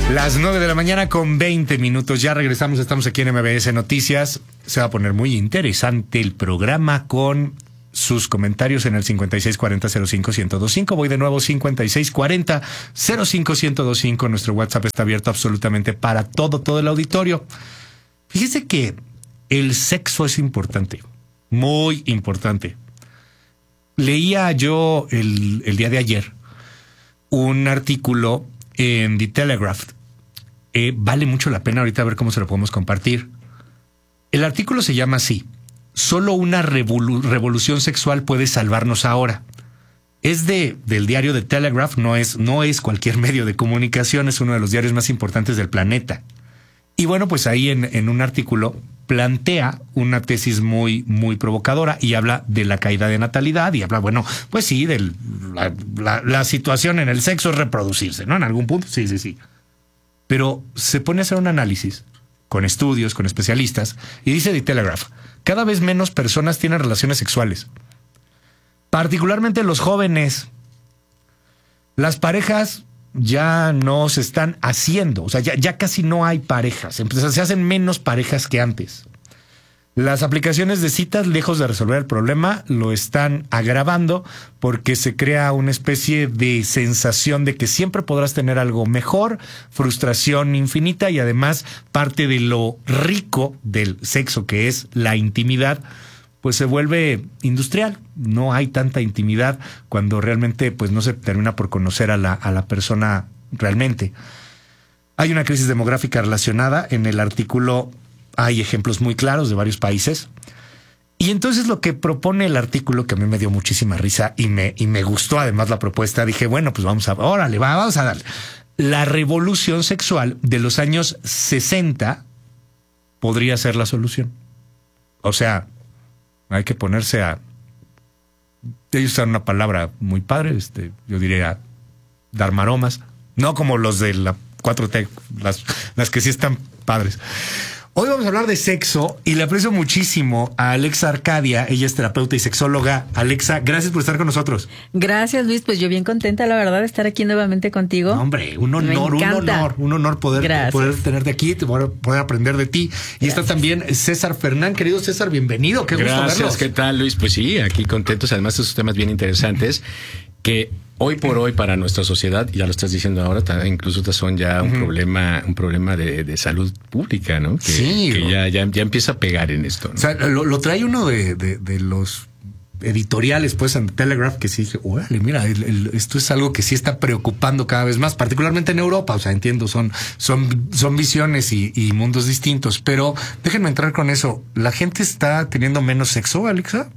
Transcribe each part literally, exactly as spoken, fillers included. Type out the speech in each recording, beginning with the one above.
Las nueve de la mañana con veinte minutos. Ya regresamos, estamos aquí en M B S Noticias. Se va a poner muy interesante el programa con sus comentarios en el cincuenta y seis cuarenta cero cinco ciento veinticinco. Voy de nuevo, cincuenta y seis cuarenta cero cinco ciento veinticinco. Nuestro WhatsApp está abierto absolutamente para todo, todo el auditorio. Fíjese que el sexo es importante, muy importante. Leía yo el, el día de ayer un artículo en The Telegraph. Eh, vale mucho la pena ahorita ver cómo se lo podemos compartir. El artículo se llama así: solo una revolu- revolución sexual puede salvarnos ahora. Es de, del diario The Telegraph, no es, no es cualquier medio de comunicación, es uno de los diarios más importantes del planeta. Y bueno, pues ahí en, en un artículo plantea una tesis muy, muy provocadora y habla de la caída de natalidad y habla, bueno, pues sí, de la, la, la situación en el sexo es reproducirse, ¿no? En algún punto, sí, sí, sí. Pero se pone a hacer un análisis con estudios, con especialistas, y dice The Telegraph: cada vez menos personas tienen relaciones sexuales, particularmente los jóvenes. Las parejas ya no se están haciendo, o sea, ya, ya casi no hay parejas, entonces se hacen menos parejas que antes. Las aplicaciones de citas, lejos de resolver el problema, lo están agravando porque se crea una especie de sensación de que siempre podrás tener algo mejor, frustración infinita, y además parte de lo rico del sexo, que es la intimidad, pues se vuelve industrial. No hay tanta intimidad cuando realmente pues no se termina por conocer a la, a la persona realmente. Hay una crisis demográfica relacionada. En el artículo hay ejemplos muy claros de varios países. Y entonces lo que propone el artículo, que a mí me dio muchísima risa y me, y me gustó además la propuesta, dije, bueno, pues vamos a, órale, va, vamos a darle. La revolución sexual de los años sesenta podría ser la solución. O sea, hay que ponerse a... Ellos usan una palabra muy padre, este, yo diría dar maromas. No como los de la cuatro T, las, las que sí están padres. Hoy vamos a hablar de sexo y le aprecio muchísimo a Alexa Arcadia. Ella es terapeuta y sexóloga. Alexa, gracias por estar con nosotros. Gracias, Luis. Pues yo bien contenta, la verdad, de estar aquí nuevamente contigo. No, hombre, un honor, un honor, un honor poder, poder tenerte aquí, poder, poder aprender de ti. Y gracias. Está también César Fernán. Querido César, bienvenido. Qué gusto Gracias, verlos. ¿Qué tal, Luis? Pues sí, aquí contentos. Además, estos temas bien interesantes que hoy por hoy para nuestra sociedad, ya lo estás diciendo ahora, incluso son ya un uh-huh. problema, un problema de, de salud pública, ¿no? Que, sí. Que ya, ya, ya empieza a pegar en esto, ¿no? O sea, lo, lo trae uno de, de, de los editoriales, pues, en Telegraph, que sí dije, órale, mira, el, el, esto es algo que sí está preocupando cada vez más, particularmente en Europa. O sea, entiendo, son, son, son visiones y, y mundos distintos, pero déjenme entrar con eso. ¿La gente está teniendo menos sexo, Alexa?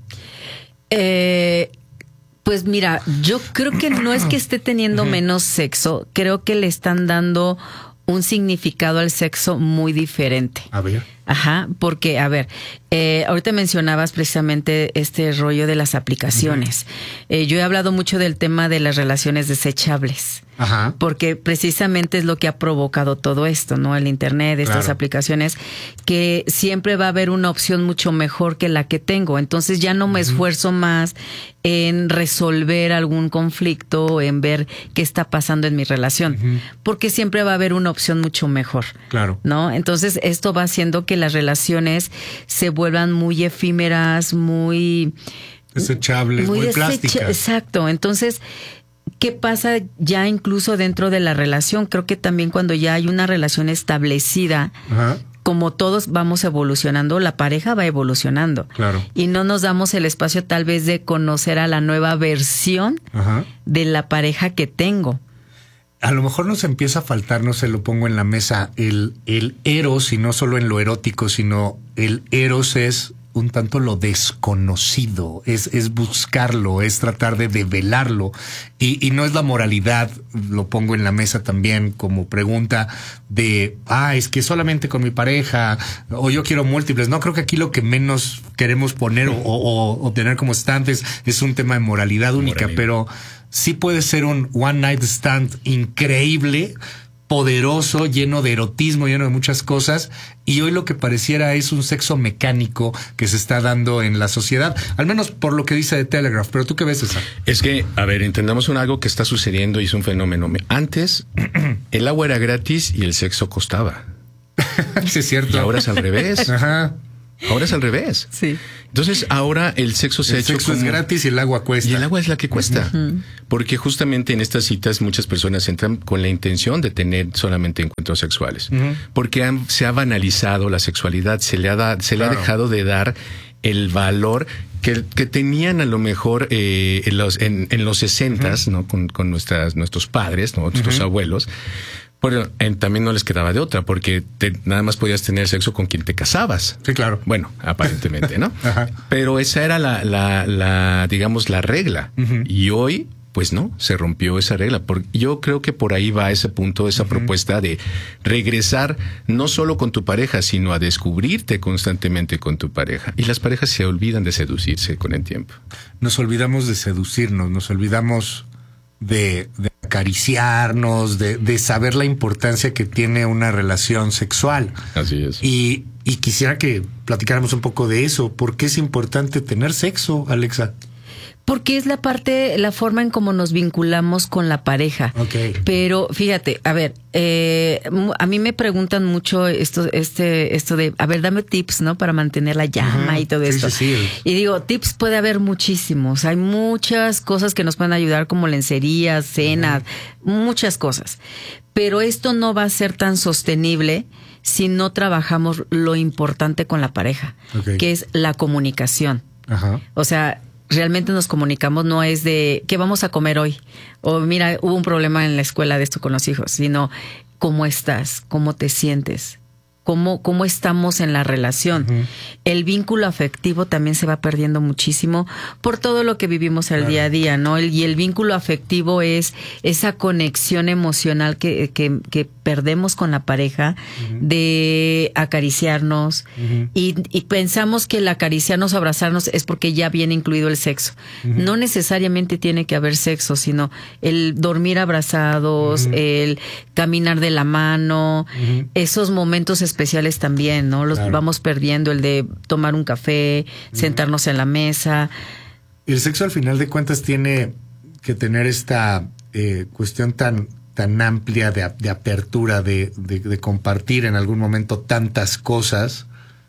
Eh... Pues mira, yo creo que no es que esté teniendo uh-huh. menos sexo, creo que le están dando un significado al sexo muy diferente. A ver. Ajá, porque, a ver, eh, ahorita mencionabas precisamente este rollo de las aplicaciones. Uh-huh. Eh, yo he hablado mucho del tema de las relaciones desechables. Ajá. Porque precisamente es lo que ha provocado todo esto, ¿no? El internet, estas claro. aplicaciones, que siempre va a haber una opción mucho mejor que la que tengo. Entonces ya no me uh-huh. esfuerzo más en resolver algún conflicto, en ver qué está pasando en mi relación, uh-huh. porque siempre va a haber una opción mucho mejor. Claro. ¿No? Entonces esto va haciendo que las relaciones se vuelvan muy efímeras, muy desechables, muy, muy desecha- plásticas. Exacto. Entonces, ¿qué pasa ya incluso dentro de la relación? Creo que también cuando ya hay una relación establecida, ajá. como todos vamos evolucionando, la pareja va evolucionando. Claro. Y no nos damos el espacio tal vez de conocer a la nueva versión ajá. de la pareja que tengo. A lo mejor nos empieza a faltar, no se lo pongo en la mesa, el, el eros, y no solo en lo erótico, sino el eros es un tanto lo desconocido, es, es buscarlo, es tratar de develarlo. Y, y no es la moralidad, lo pongo en la mesa también como pregunta de, ah, es que solamente con mi pareja, o yo quiero múltiples. No, creo que aquí lo que menos queremos poner o, o, o tener como estantes es un tema de moralidad única, moralidad. Pero sí puede ser un one night stand increíble poderoso, lleno de erotismo, lleno de muchas cosas, y hoy lo que pareciera es un sexo mecánico que se está dando en la sociedad, al menos por lo que dice The Telegraph. Pero ¿tú qué ves, César? Es que, a ver, entendamos un algo que está sucediendo y es un fenómeno. Antes, el agua era gratis y el sexo costaba. Sí, es cierto. Y ahora es al revés. Ajá. Ahora es al revés. Sí. Entonces, ahora el sexo se el ha hecho sexo como... es gratis y el agua cuesta. Y el agua es la que cuesta. Uh-huh. Porque justamente en estas citas muchas personas entran con la intención de tener solamente encuentros sexuales. Uh-huh. Porque han, se ha banalizado la sexualidad, se le ha, da, se claro. le ha dejado de dar el valor que, que tenían a lo mejor eh, en los en, en los sesentas, uh-huh. ¿no? Con, con nuestras nuestros padres, ¿no? Nuestros uh-huh. abuelos. Pero en, también no les quedaba de otra, porque te, nada más podías tener sexo con quien te casabas. Sí, claro. Bueno, aparentemente, ¿no? Ajá. Pero esa era la, la, la digamos, la regla. Uh-huh. Y hoy, pues no, se rompió esa regla. Por, yo creo que por ahí va ese punto, esa uh-huh. propuesta de regresar no solo con tu pareja, sino a descubrirte constantemente con tu pareja. Y las parejas se olvidan de seducirse con el tiempo. Nos olvidamos de seducirnos, nos olvidamos de... de acariciarnos, de, de saber la importancia que tiene una relación sexual. Así es. Y, y quisiera que platicáramos un poco de eso. ¿Por qué es importante tener sexo, Alexa? Porque es la parte, la forma en cómo nos vinculamos con la pareja. Okay. Pero fíjate, a ver, eh, a mí me preguntan mucho esto, este, esto de, a ver, dame tips, ¿no? Para mantener la llama uh-huh. y todo sí, esto. Sí, sí. Y digo, tips puede haber muchísimos. Hay muchas cosas que nos pueden ayudar, como lencerías, cenas, uh-huh. muchas cosas. Pero esto no va a ser tan sostenible si no trabajamos lo importante con la pareja, okay. que es la comunicación. Uh-huh. O sea, realmente nos comunicamos, no es de ¿qué vamos a comer hoy? O mira, hubo un problema en la escuela de esto con los hijos, sino ¿cómo estás? ¿Cómo te sientes? ¿Cómo, cómo estamos en la relación? Uh-huh. El vínculo afectivo también se va perdiendo muchísimo por todo lo que vivimos el claro. día a día, ¿no? El, y el vínculo afectivo es esa conexión emocional que, que, que perdemos con la pareja, uh-huh. de acariciarnos uh-huh. y, y pensamos que el acariciarnos, abrazarnos es porque ya viene incluido el sexo. Uh-huh. No necesariamente tiene que haber sexo, sino el dormir abrazados, uh-huh. el caminar de la mano, uh-huh. esos momentos especiales también, ¿no? Los claro. vamos perdiendo, el de tomar un café, uh-huh. sentarnos en la mesa. Y el sexo al final de cuentas tiene que tener esta eh, cuestión tan tan amplia de, de apertura, de, de, de compartir en algún momento tantas cosas,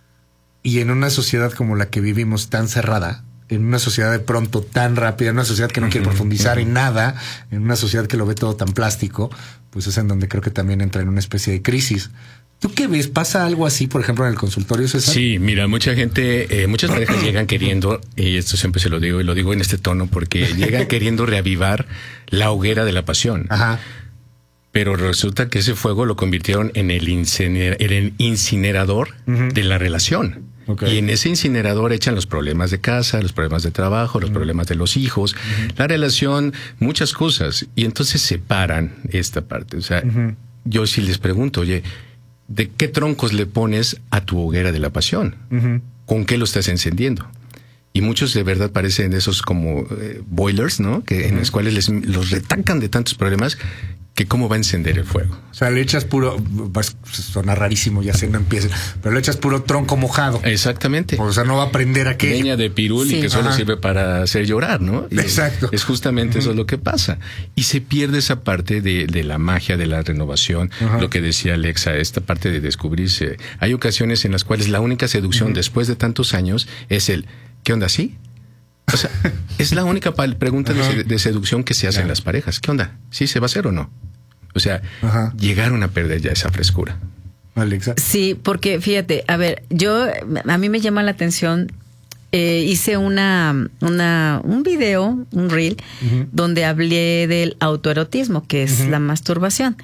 y en una sociedad como la que vivimos tan cerrada, en una sociedad de pronto tan rápida, en una sociedad que no quiere profundizar en nada, en una sociedad que lo ve todo tan plástico, pues es en donde creo que también entra en una especie de crisis. ¿Tú qué ves? ¿Pasa algo así, por ejemplo, en el consultorio, César? Sí, mira, mucha gente, eh, muchas parejas llegan queriendo, y esto siempre se lo digo, y lo digo en este tono, porque llegan queriendo reavivar la hoguera de la pasión. Ajá. Pero resulta que ese fuego lo convirtieron en el, incinerador, en el incinerador uh-huh. de la relación. Okay. Y en ese incinerador echan los problemas de casa, los problemas de trabajo, los uh-huh. problemas de los hijos, uh-huh. la relación, muchas cosas. Y entonces separan esta parte. O sea, uh-huh. yo sí les pregunto, oye, ¿de qué troncos le pones a tu hoguera de la pasión? Uh-huh. ¿Con qué lo estás encendiendo? Y muchos de verdad parecen esos como eh, boilers, ¿no? Que uh-huh. en los cuales les, los retacan de tantos problemas que cómo va a encender el fuego. O sea, le echas puro, suena rarísimo, ya sé, no empieza, pero le echas puro tronco mojado. Exactamente. O sea, no va a prender aquello. Leña de pirul sí. y que solo Ajá. sirve para hacer llorar, ¿no? Y exacto. Es justamente uh-huh. eso lo que pasa. Y se pierde esa parte de, de la magia, de la renovación, uh-huh. lo que decía Alexa, esta parte de descubrirse. Hay ocasiones en las cuales la única seducción uh-huh. después de tantos años es el, ¿qué onda, sí? O sea, es la única pregunta uh-huh. de, de seducción que se hace yeah. en las parejas. ¿Qué onda? ¿Sí se va a hacer o no? O sea, uh-huh. llegaron a perder ya esa frescura. Alexa. Sí, porque fíjate, a ver, yo, a mí me llama la atención, eh, hice una, una, un video, un reel, uh-huh. donde hablé del autoerotismo, que es uh-huh. la masturbación.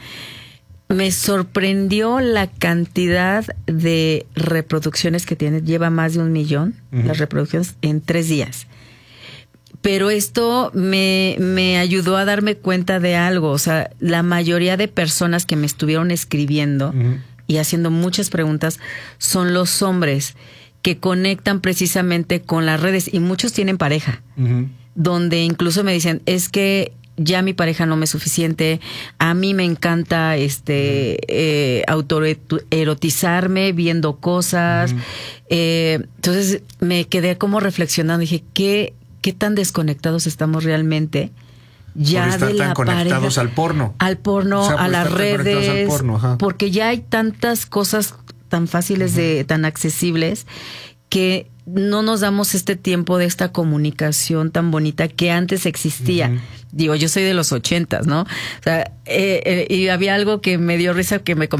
Me sorprendió la cantidad de reproducciones que tiene, lleva más de un millón, uh-huh. las reproducciones en tres días. Pero esto me, me ayudó a darme cuenta de algo. O sea, la mayoría de personas que me estuvieron escribiendo uh-huh. y haciendo muchas preguntas son los hombres que conectan precisamente con las redes. Y muchos tienen pareja. Uh-huh. Donde incluso me dicen, es que ya mi pareja no me es suficiente, a mí me encanta este eh, autoerotizarme viendo cosas, uh-huh. eh, entonces me quedé como reflexionando, dije, ¿qué, qué tan desconectados estamos realmente? Ya por estar de tan la conectados pareja, al porno. Al porno, o sea, a las redes, al porno, porque ya hay tantas cosas tan fáciles, uh-huh. de tan accesibles, que no nos damos este tiempo de esta comunicación tan bonita que antes existía. Uh-huh. Digo, yo soy de los ochentas, ¿no? O sea, eh, eh, y había algo que me dio risa que me